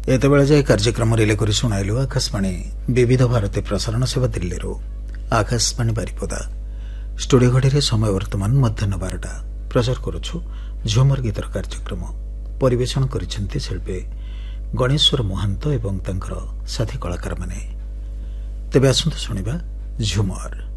ଏତେବେଳେ ଯାଏ କାର୍ଯ୍ୟକ୍ରମ ରିଲେ କରି ଶୁଣାଇଲୁ ଆକାଶବାଣୀ ବିବିଧ ଭାରତୀ ପ୍ରସାରଣ ସେବା ଦିଲ୍ଲୀରୁ। ଆକାଶବାଣୀ ବାରିପଦା ଷ୍ଟୁଡିଓ ଘଡ଼ିରେ ସମୟ ବର୍ତ୍ତମାନ ମଧ୍ୟାହ୍ନ 12ଟା। ପ୍ରଚାର କରୁଛୁ ଝୁମର ଗୀତର କାର୍ଯ୍ୟକ୍ରମ। ପରିବେଷଣ କରିଛନ୍ତି ଶିଳ୍ପୀ ଗଣେଶ୍ୱର ମହାନ୍ତ ଏବଂ ତାଙ୍କର ସାଥୀ କଳାକାରମାନେ। ତେବେ ଆସନ୍ତୁ ଶୁଣିବା ଝୁମର।